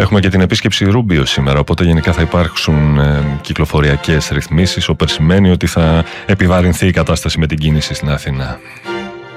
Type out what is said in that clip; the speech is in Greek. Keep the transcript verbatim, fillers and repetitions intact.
Έχουμε και την επίσκεψη Ρούμπιο σήμερα, οπότε γενικά θα υπάρξουν ε, κυκλοφοριακές ρυθμίσεις, όπως σημαίνει ότι θα επιβαρυνθεί η κατάσταση με την κίνηση στην Αθήνα.